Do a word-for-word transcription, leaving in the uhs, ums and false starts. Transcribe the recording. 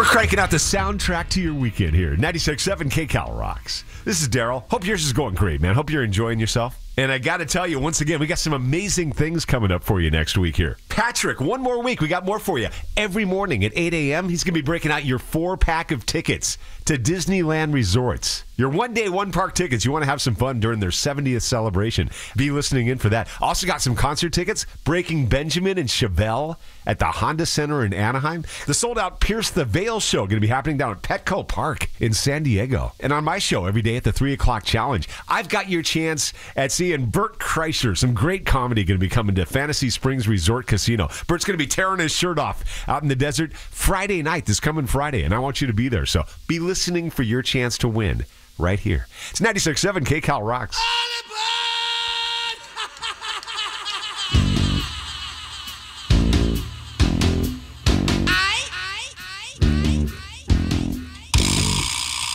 We're cranking out the soundtrack to your weekend here. ninety-six point seven K-Cal rocks. This is Daryl. Hope yours is going great, man. Hope you're enjoying yourself. And I got to tell you, once again, we got some amazing things coming up for you next week here. Patrick, one more week. We got more for you. Every morning at eight a.m., he's going to be breaking out your four-pack of tickets to Disneyland Resorts. Your one-day, one-park tickets. You want to have some fun during their seventieth celebration. Be listening in for that. Also got some concert tickets. Breaking Benjamin and Chevelle at the Honda Center in Anaheim. The sold-out Pierce the Veil show going to be happening down at Petco Park in San Diego. And on my show every day at the three o'clock challenge, I've got your chance at seeing Bert Kreischer. Some great comedy going to be coming to Fantasy Springs Resort Casino. Bert's going to be tearing his shirt off out in the desert Friday night, this coming Friday, and I want you to be there. So be listening for your chance to win right here. It's ninety-six point seven K-Cal Rocks.